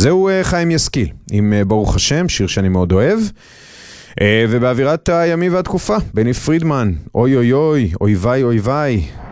זהו חיים יסקיל, עם ברוך השם, שיר שאני מאוד אוהב. ובאווירת הימים והתקופה, בני פרידמן, אוי אוי אוי, אוי ויי אוי ויי.